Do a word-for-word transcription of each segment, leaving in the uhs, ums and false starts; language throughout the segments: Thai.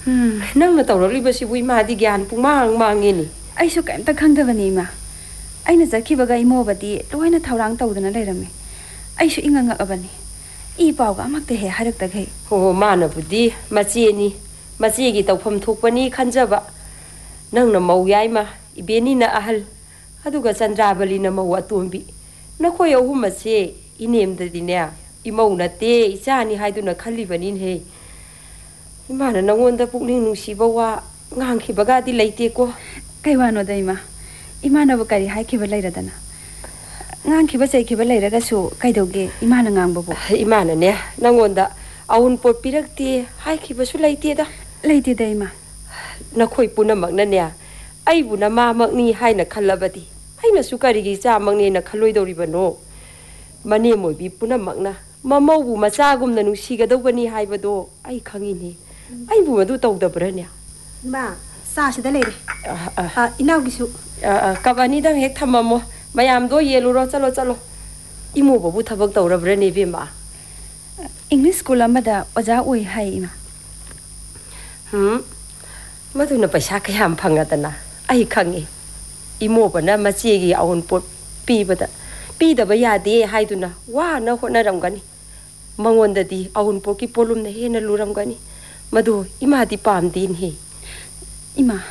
นั่งน่ะตกรถรีบสิบุยมาดิแกนปุงมางมางเงี้ยนี่ไอ้สุกแอมตะขังเดวันนี้มาไอ้น่ะจะคิดว่าไอ้โมบดีร้อยน่ะเท่ารังเต่าเดินอะไรรำไหมไอ้สุอิงงักอับนี่อีเป่าก็มักแต่เหหารักตะเกยโอ้มาน่ะบุดีมาเจนี่มาเจกี่เต่าพมทุกวันนี้ขันจะบะนั่งน่ะเมาย้ายมาอีเบนี่น่ะอาฮัลฮัดูกับจันทราบลีน่ะมาวัดตุ่มบีน่ะคอยเอาหุ่มมาเจอีเนมแต่ดิเนี่ยอีเมาน่ะเตะอีจ้านี่ให้ดูน่ะขันลีบันนี่เฮอีมาน่ะน้องวันตะปุกนิ่งนุ่งชีบว่างางขีบกาที่เลยเตะก็ไกวานวดายมาอีมาน่ะบุกรีให้ขีบเลยระดันะงางขีบใจขีบเลยระดัสูไกดอกเกอีมาน่ะงางบ่บ่อีมาน่ะเนี่ยน้องวันตะเอาหุ่นปวดปีรักเตะให้ขีบสุเลยเตะดะเลยเตะได้มาน่ะคอยปุ่นน่ะมักนั่นเนี่ยไอ้บุญน่ะมามักนี่ให้น่ะขันละบดีไอ้น่ะสุการีกิจ้ามักนี่น่ะขันลอยดอริบโนมันนี่มวยบีปุ่นน่ะมักนะมาเมาบุมาจ้ากุมน่ะนุชีกระดกบันนี่ให้บดไอ้ขังอินนี่ไอ้บุมาดูตอกดับเรเนี่ยมาซาชิดเลยอ่าอินเอากิสุอ่ากับอันนี้ดังเฮกทำมาโมมายามโดเยลูรอจัลโลจัลโลอีโมบบุทับกตอกดับเรนี่พี่มาอังกฤษสกูลมาดาอาจารย์อวยให้มาหืมมาดูน่ะไปชักยามพังกันนะไอ้ขังเออีโมปนะมาเจียกีเอาหุ่นปดปีบดปีแต่ไม่ยาดีให้ดูนะว่าน่าคนน่ารำกันนี่มังวันเดีเอาหุ่นปดกีปลุมเนี่ยเฮน่ารู้รำกันนี่มาดูอีมาที่ปามดีนเฮอีมา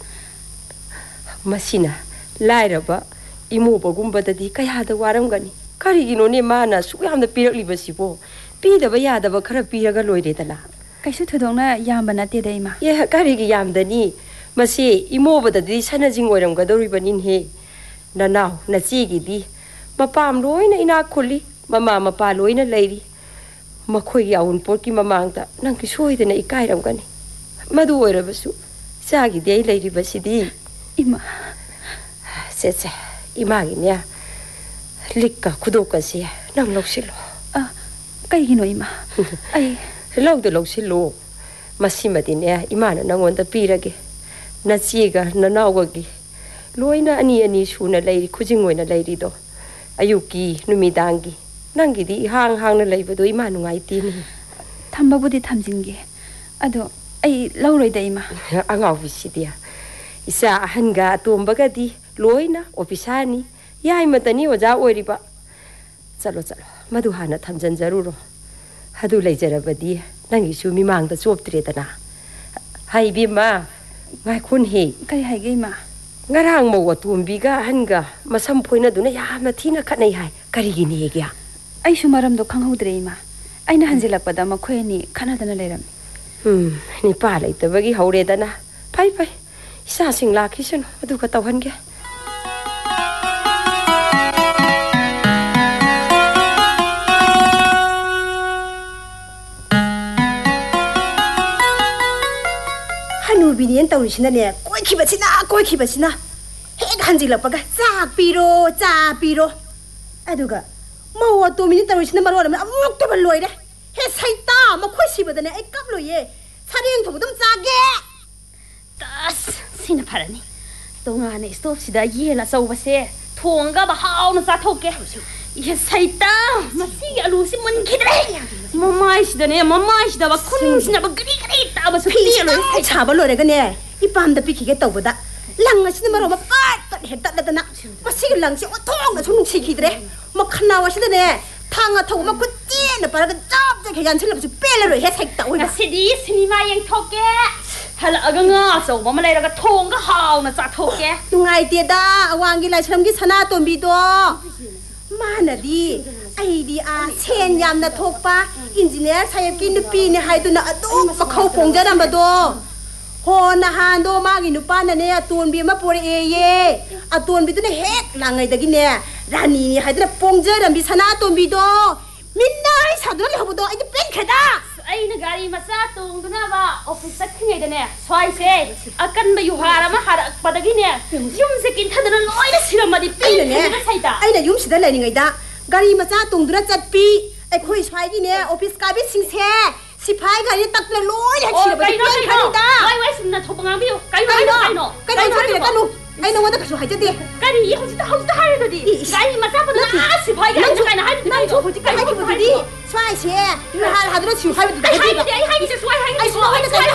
มาสินะไล่ระบะอีโมปกุมบัดดีก็ยาดวารำกันนี่การีกินโน่นมานะสุขยามเดปีรักลิบสิโบปีแต่ไม่ยาดว่าขราปีรักก็ลอยเดตละไก่ชุดเธอดงน่ะยามบันนัดได้มาเย่การีกิยามเดนี่มาสิอีโมบัดดีฉันน่ะจิงไว้รำกันดอริบันินเฮน่าหนาวน่าจีกีดีมาปามร้อยน่ะอินาคุลีมามามาปาร้อยน่ะเลยดีมาคุยยาวหุ่นปดกีมามังตะนั่งกิช่วยแต่น่ะอีกายรำกันนี่มาดูไว้ระบสุจ้ากีเดียเลยดีบัสิดีอีมาเสร็จอีมากิเนี่ยลิกกะคุดูกันเสียนั่งลกสิโลอ่ะไก่กินหน่อยมาไอ้เล่าแต่ลกสิโลมาสิมาดิเนี่ยอีมาน่ะนั่งวันตะปีระเกน่าจีกะน่าหนาวกะกีลอยน่ะอันนี้อันนี้ชูน่ะเลยคุจิงวยน่ะเลยดีโตอายุกีนุมีดังกีนั่งกีดีห่างห่างน่ะเลยไปดูอีมาหนุ่งไอตีนี่ทำบ้าบุดีทำจริงเกอะดูไอ้เล่าเลยได้มาอ่างเอาวิสิเดียอิสระหันกาตัวบักดีลอยน่ะออฟิศานี่ยายมาตอนนี้ว่าจะอวยดีปะจัลโลจัลโลมาดูหานะทำจันจารุโรหาดูเลยจะระบดีนั่งอยู่ชูมีมังตะจวบตรีตนะให้บีมาง่ายคนเฮไก่ให้ไก่มางาร่างมัวตัวบีกาหันกามาสัมพอยน่ะดูนะยามนาทีน่ะขัดในให้การีกินเฮกยาไอ้ชูมารำดูขังหูตรีมาไอ้น่ะหันจิลักปะดามาคุยนี่ขนาดนั้นเลยรำอืมนี่ป้าเลยแต่ว่ากี่เขาเรดนะไปไปสาสิงลาคิชนมาดูกระเต่าหันแกนูบินยันตัวชินะเนี่ยก้อยขี้บัชินะก้อยขี้บัชินะเฮ้กันจิหลับปะกะจ้าปีโรจ้าปีโรไอ้ดูกะมาว่าตัวมินตัวชินะมาว่ามันมุกตัวมันรวยเด้เฮ้ใส่ตามาคุยชีบะเนี่ยไอ้กับรวยเย่ชาเรียนถูกต้องจ้าแกตัสสินะพารานี่ตรงงานในสตูฟสิได้เย่ละสู้บะเซ่ทวงก็บะฮาวนะซาโทเกเฮ้ใส่ตามาสิอาลูสิมันคิดเลยมาไม่สิได้เนี่ยมาไม่สิได้บะคุณสินะบะกรีกรีตาบะสุดที่เลยไอ้ชาบะรวยกันเนี่ยอีปามตะปีขี้แกตัวบดะหลังอะสินะมาเรามาปาดตัดเห็ดตัดตัดนะมาสิหลังสิว่าท้องนะช่วงชีขี้เลยมาขนาวสิได้เนี่ยทางอะถูกมากุเจียนะปาร์กันจับจะขยันฉันเลยจะเป้เลยเฮ้ใส่ตาเว้ยมาสิดีสินี่มายังโทเกฮัลโหลก็งอส่งมาอะไรเราก็ทวงก็ฮาวนะซาโทเกตุงไงเตียดาวางกินไรฉันกินชนะตัวบีตัวมาหน่ะดีไอเดียเชนยามน่ะทกปะอินจิเนียร์ใช้กินนุปีเนี่ยให้ตัวน่ะดูมาเข้าปงจะดำมาดูฮอนะฮันโดมากินนุปาเนี่ยตัวบีมาปูเอเย่อะตัวบีตัวเนี่ยเฮกหลังไงตะกินเนี่ยร้านนี้ให้ตัวน่ะปงจะดำบีชนะตัวบีตัวมินน่าให้ชาดูเลยเขาบอกไอ้จะเป็นแค่ด้าไอ้นกการีมาซาตุงตัวน่ะว่าออฟฟิศสักที่ไหนเดี๋ยวเนี่ยสวยเซ่อากันมาอยู่หารามาหาปะตะกินเนี่ยยุ่งสกินท่าเดินลอยได้สิละมาดิปีเนี่ยไอ้เนี่ยยุ่งสิได้เลยยังไงด้าการีมาซาตุงตัวน่ะจัดปีไอ้คุยสวยกินเนี่ยออฟฟิศการบิสิงเซ่สิพายการีตักเลยลอยได้สิละมาดิปีกันด้าไว้ไว้สินะทบงานพี่ไก่ไก่ไก่เนาะไก่ไก่ไก่ไก่หนูไอ้น้องว่าจะกระสุนหายใจดีการีเขาจะเขาจะให้เลยดิไก่มาซาปนน่ะสิพายกันจะไก่นะให้นั่งชูหัวจิไก่ให้กินพอดีช่วยเชี่ยหาหาตัวชิวให้ไปให้ให้ให้ให้จะช่วยให้ให้ช่วยให้